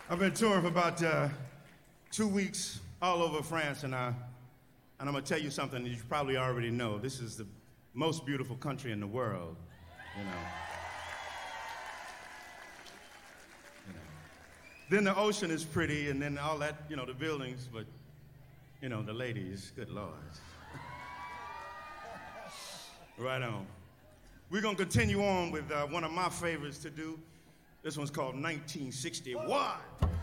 I've been touring for about 2 weeks all over France, and I'm gonna tell you something that you probably already know. This is the most beautiful country in the world, you know. Then the ocean is pretty, and then all that, the buildings, but, the ladies, good Lord. Right on. We're gonna continue on with one of my favorites to do. This one's called 1961.